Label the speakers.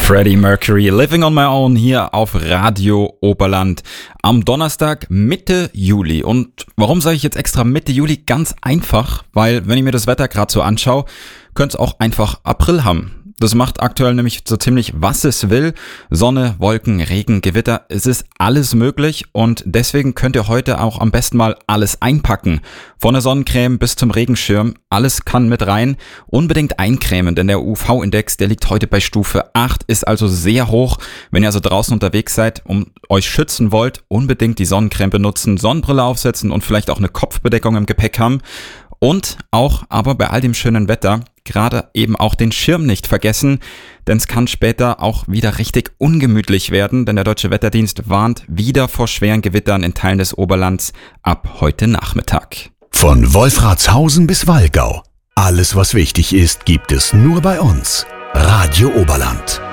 Speaker 1: Freddie Mercury, Living on My Own hier auf Radio Oberland am Donnerstag Mitte Juli. Und warum sage ich jetzt extra Mitte Juli? Ganz einfach, weil wenn ich mir das Wetter gerade so anschaue, könnte es auch einfach April haben. Das macht aktuell nämlich so ziemlich, was es will. Sonne, Wolken, Regen, Gewitter, es ist alles möglich und deswegen könnt ihr heute auch am besten mal alles einpacken. Von der Sonnencreme bis zum Regenschirm, alles kann mit rein. Unbedingt eincremen, denn der UV-Index, der liegt heute bei Stufe 8, ist also sehr hoch. Wenn ihr also draußen unterwegs seid und euch schützen wollt, unbedingt die Sonnencreme benutzen, Sonnenbrille aufsetzen und vielleicht auch eine Kopfbedeckung im Gepäck haben. Und auch, aber bei all dem schönen Wetter, gerade eben auch den Schirm nicht vergessen, denn es kann später auch wieder richtig ungemütlich werden, denn der Deutsche Wetterdienst warnt wieder vor schweren Gewittern in Teilen des Oberlands ab heute Nachmittag.
Speaker 2: Von Wolfratshausen bis Wallgau. Alles, was wichtig ist, gibt es nur bei uns. Radio Oberland.